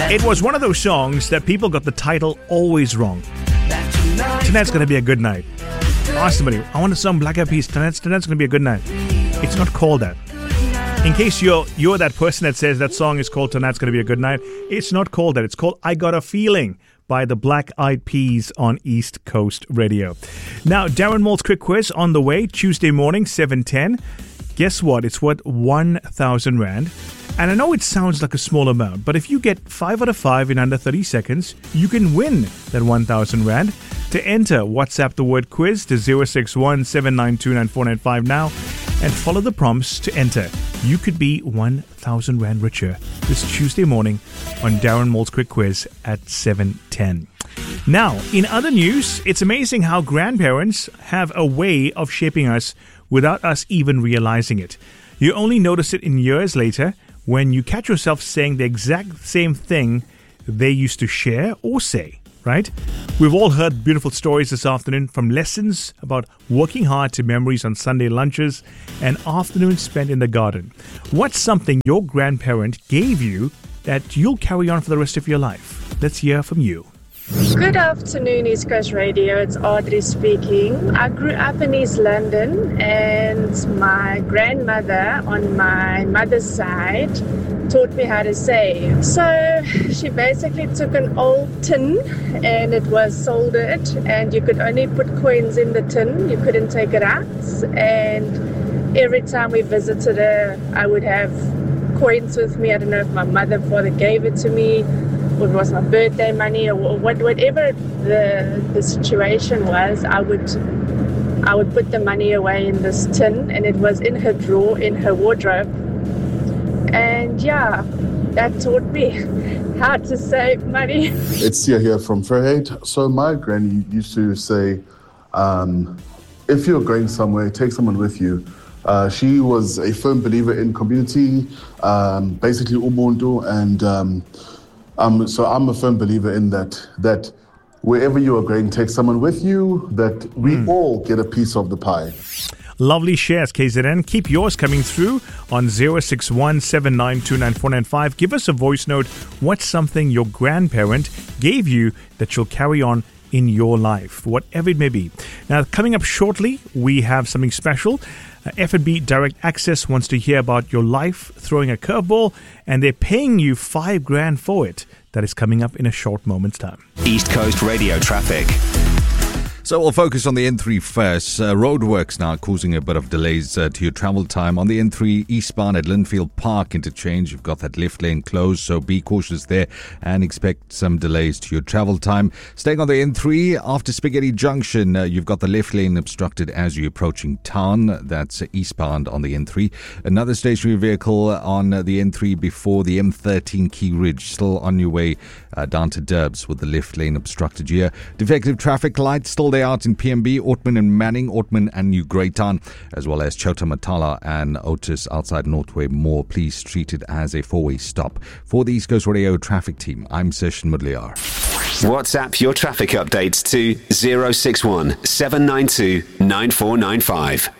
It was one of those songs that people got the title always wrong. Tonight's gonna be a good night. Ask somebody, I want a song Black Eyed Peas. Tonight's gonna be a good night. It's not called that. In case you're that person that says that song is called Tonight's Gonna Be a Good Night, it's not called that. It's called I Got a Feeling by the Black Eyed Peas on East Coast Radio. Now, Darren Moore's quick quiz on the way, Tuesday morning, 7:10. Guess what? It's worth 1,000 Rand. And I know it sounds like a small amount, but if you get 5 out of 5 in under 30 seconds, you can win that 1,000 Rand. To enter, WhatsApp the word quiz to 061 792 9495 now and follow the prompts to enter. You could be 1,000 Rand richer this Tuesday morning on Darren Moore's quick quiz at 7:10. Now, in other news, it's amazing how grandparents have a way of shaping us without us even realizing it. You only notice it in years later when you catch yourself saying the exact same thing they used to share or say, right? We've all heard beautiful stories this afternoon, from lessons about working hard to memories on Sunday lunches and afternoons spent in the garden. What's something your grandparent gave you that you'll carry on for the rest of your life? Let's hear from you. Good afternoon, East Coast Radio. It's Audrey speaking. I grew up in East London, and my grandmother on my mother's side taught me how to save. So she basically took an old tin and it was soldered, and you could only put coins in the tin. You couldn't take it out. And every time we visited her, I would have coins with me. I don't know if my mother and father gave it to me, or it was my birthday money, or whatever the situation was. I would put the money away in this tin, and it was in her drawer, in her wardrobe. And yeah, that taught me how to save money. It's Sia here from Fairhaid. So my granny used to say, if you're going somewhere, take someone with you. She was a firm believer in community, basically Ubuntu, and so I'm a firm believer in that wherever you are going, take someone with you, that we all get a piece of the pie. Lovely shares, KZN. Keep yours coming through on 061 792 9495. Give us a voice note. What's something your grandparent gave you that you'll carry on in your life, whatever it may be. Now, coming up shortly, we have something special. F&B Direct Access wants to hear about your life throwing a curveball, and they're paying you $5,000 for it. That is coming up in a short moment's time. East Coast Radio traffic. So we'll focus on the N3 first. Roadworks now causing a bit of delays to your travel time. On the N3 eastbound at Linfield Park interchange, you've got that left lane closed, so be cautious there and expect some delays to your travel time. Staying on the N3, after Spaghetti Junction, you've got the left lane obstructed as you're approaching town. That's eastbound on the N3. Another stationary vehicle on the N3 before the M13 Key Ridge, still on your way down to Durbs with the left lane obstructed here. Defective traffic lights still there out in PMB, Ortman and Manning, Ortman and New Greytown, as well as Chota Matala and Otis outside Northway Mall. Please treat it as a four-way stop. For the East Coast Radio traffic team, I'm Session Mudliar. WhatsApp your traffic updates to 061 792 9495.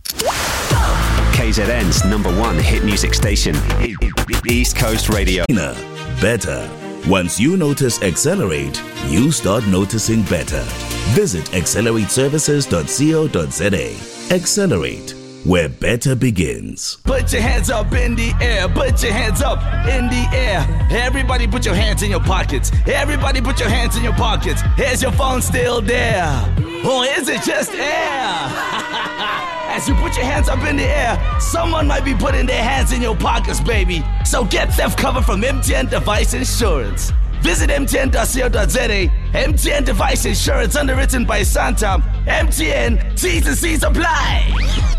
KZN's #1 hit music station, East Coast Radio. Better. Once you notice Accelerate, you start noticing better. Visit accelerateservices.co.za. Accelerate, where better begins. Put your hands up in the air. Put your hands up in the air. Everybody put your hands in your pockets. Everybody put your hands in your pockets. Is your phone still there? Or is it just air? As you put your hands up in the air, someone might be putting their hands in your pockets, baby. So get theft cover from MTN Device Insurance. Visit mtn.co.za. MTN Device Insurance, underwritten by Santa. MTN, T's and C's apply.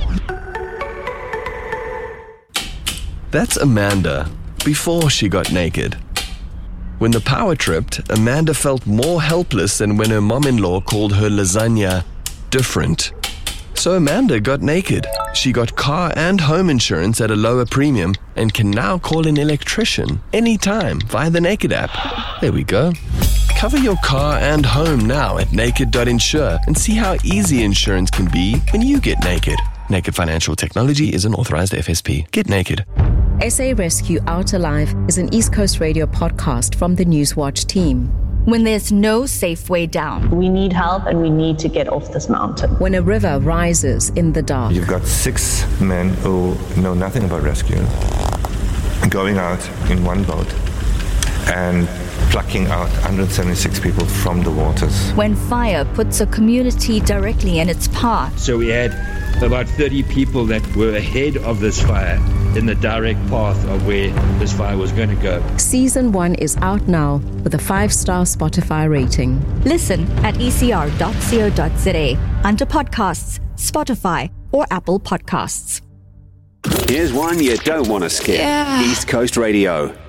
That's Amanda, before she got naked. When the power tripped, Amanda felt more helpless than when her mom-in-law called her lasagna different. So Amanda got naked. She got car and home insurance at a lower premium and can now call an electrician anytime via the Naked app. There we go. Cover your car and home now at naked.insure and see how easy insurance can be when you get naked. Naked Financial Technology is an authorized FSP. Get naked. SA Rescue Out Alive is an East Coast Radio podcast from the Newswatch team. When there's no safe way down. We need help and we need to get off this mountain. When a river rises in the dark. You've got 6 men who know nothing about rescue going out in one boat and plucking out 176 people from the waters. When fire puts a community directly in its path. So we had about 30 people that were ahead of this fire in the direct path of where this fire was going to go. Season 1 is out now with a 5-star Spotify rating. Listen at ecr.co.za under podcasts, Spotify, or Apple Podcasts. Here's one you don't want to skip. Yeah. East Coast Radio.